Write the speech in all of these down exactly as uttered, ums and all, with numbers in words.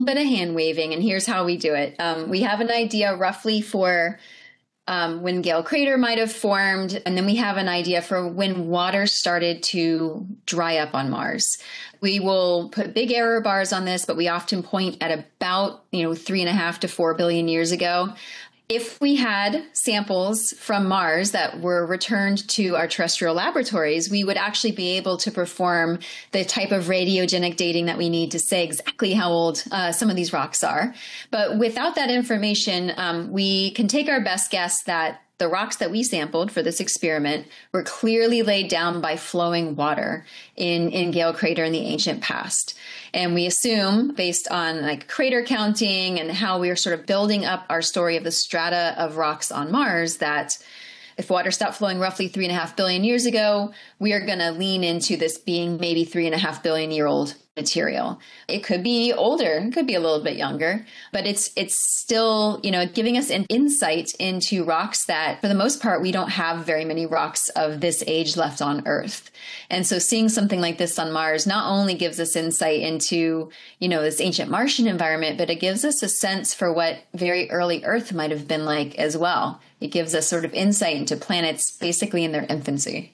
bit of hand waving, and here's how we do it. Um, we have an idea roughly for um, when Gale Crater might have formed, and then we have an idea for when water started to dry up on Mars. We will put big error bars on this, but we often point at about, you know, three and a half to four billion years ago. If we had samples from Mars that were returned to our terrestrial laboratories, we would actually be able to perform the type of radiogenic dating that we need to say exactly how old uh, some of these rocks are. But without that information, um, we can take our best guess that the rocks that we sampled for this experiment were clearly laid down by flowing water in, in Gale Crater in the ancient past. And we assume, based on like crater counting and how we are sort of building up our story of the strata of rocks on Mars, that if water stopped flowing roughly three and a half billion years ago, we are going to lean into this being maybe three and a half billion year old material. It could be older, it could be a little bit younger, but it's it's still, you know, giving us an insight into rocks that, for the most part, we don't have very many rocks of this age left on Earth. And so seeing something like this on Mars not only gives us insight into, you know, this ancient Martian environment, but it gives us a sense for what very early Earth might have been like as well. It gives us sort of insight into planets basically in their infancy.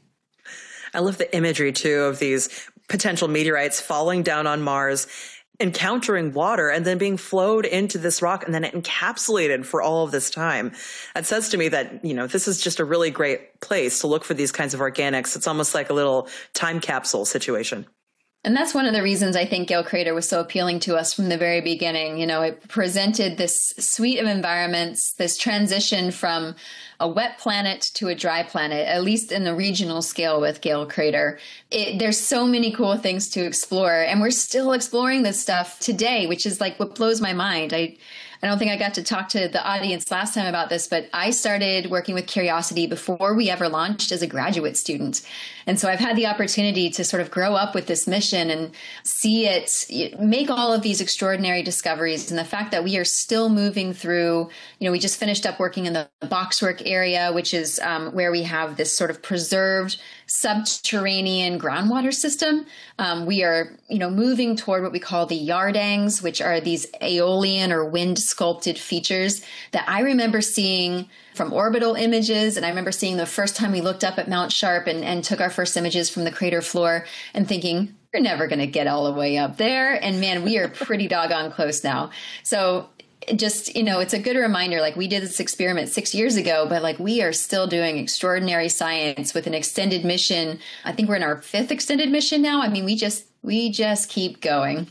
I love the imagery, too, of these potential meteorites falling down on Mars, encountering water, and then being flowed into this rock and then encapsulated for all of this time. That says to me that, you know, this is just a really great place to look for these kinds of organics. It's almost like a little time capsule situation. And that's one of the reasons I think Gale Crater was so appealing to us from the very beginning. You know, it presented this suite of environments, this transition from a wet planet to a dry planet, at least in the regional scale with Gale Crater. It, there's so many cool things to explore, and we're still exploring this stuff today, which is like what blows my mind. I I don't think I got to talk to the audience last time about this, but I started working with Curiosity before we ever launched as a graduate student. And so I've had the opportunity to sort of grow up with this mission and see it make all of these extraordinary discoveries. And the fact that we are still moving through, you know, we just finished up working in the Boxwork area, which is um, where we have this sort of preserved subterranean groundwater system. Um, we are, you know, moving toward what we call the yardangs, which are these aeolian or wind sculpted features that I remember seeing from orbital images. And I remember seeing the first time we looked up at Mount Sharp and, and took our first images from the crater floor and thinking, we're never going to get all the way up there. And man, we are pretty doggone close now. So just, you know, it's a good reminder, like we did this experiment six years ago, but like we are still doing extraordinary science with an extended mission. I think we're in our fifth extended mission now. I mean, we just, we just keep going.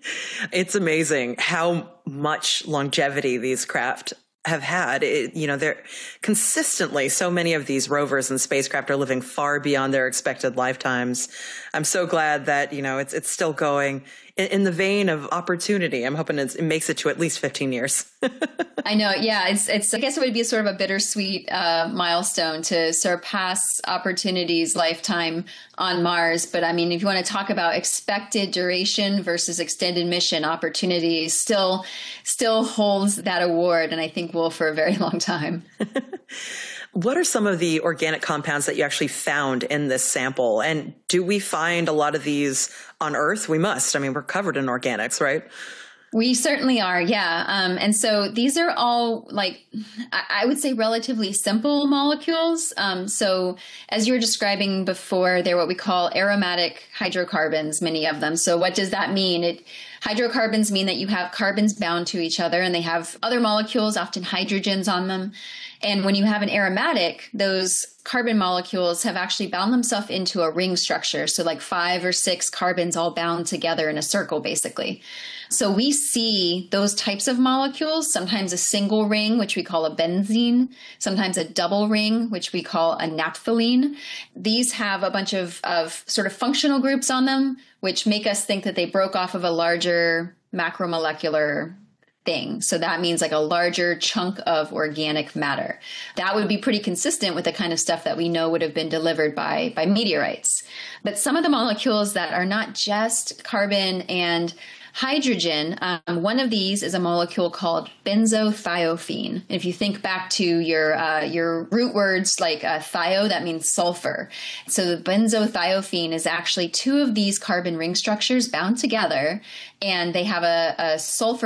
It's amazing how much longevity these craft have had. It, you know, they're consistently, so many of these rovers and spacecraft are living far beyond their expected lifetimes. I'm so glad that, you know, it's it's still going in, in the vein of opportunity. I'm hoping it's, it makes it to at least fifteen years. I know. Yeah. It's, it's, I guess it would be sort of a bittersweet uh, milestone to surpass Opportunity's lifetime on Mars. But I mean, if you want to talk about expected duration versus extended mission, Opportunity still, still holds that award. And I think will for a very long time. What are some of the organic compounds that you actually found in this sample? And do we find a lot of these on Earth? We must. I mean, we're covered in organics, right? We certainly are, yeah. Um, and so these are all like, I would say relatively simple molecules. Um, so as you were describing before, they're what we call aromatic hydrocarbons, many of them. So what does that mean? It Hydrocarbons mean that you have carbons bound to each other and they have other molecules, often hydrogens on them. And when you have an aromatic, those carbon molecules have actually bound themselves into a ring structure. So like five or six carbons all bound together in a circle, basically. So we see those types of molecules, sometimes a single ring, which we call a benzene, sometimes a double ring, which we call a naphthalene. These have a bunch of, of sort of functional groups on them, which make us think that they broke off of a larger macromolecular thing. So that means like a larger chunk of organic matter. That would be pretty consistent with the kind of stuff that we know would have been delivered by, by meteorites. But some of the molecules that are not just carbon and hydrogen, um, one of these is a molecule called benzothiophene. And if you think back to your uh, your root words like uh, thio, that means sulfur. So the benzothiophene is actually two of these carbon ring structures bound together, and they have a, a sulfur